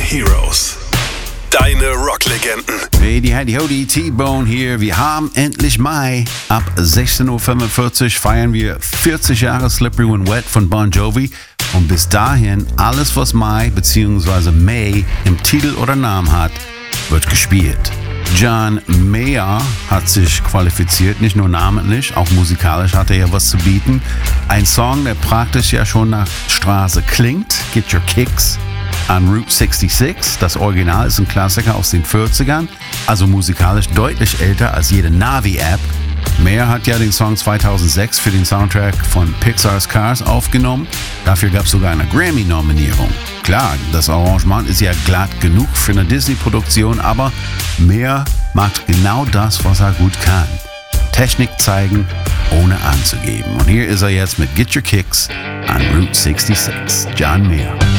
Heroes. Deine Rocklegenden. Hey, die Howdy, T-Bone hier. Wir haben endlich Mai. Ab 16.45 Uhr feiern wir 40 Jahre Slippery When Wet von Bon Jovi. Und bis dahin, alles was Mai bzw. May im Titel oder Namen hat, wird gespielt. John Mayer hat sich qualifiziert, nicht nur namentlich, auch musikalisch hat er ja was zu bieten. Ein Song, der praktisch ja schon nach Straße klingt, Get Your Kicks, an Route 66. Das Original ist ein Klassiker aus den 40ern, also musikalisch deutlich älter als jede Navi-App. Mayer hat ja den Song 2006 für den Soundtrack von Pixar's Cars aufgenommen. Dafür gab es sogar eine Grammy-Nominierung. Klar, das Arrangement ist ja glatt genug für eine Disney-Produktion, aber Mayer macht genau das, was er gut kann. Technik zeigen, ohne anzugeben. Und hier ist er jetzt mit Get Your Kicks an Route 66. John Mayer.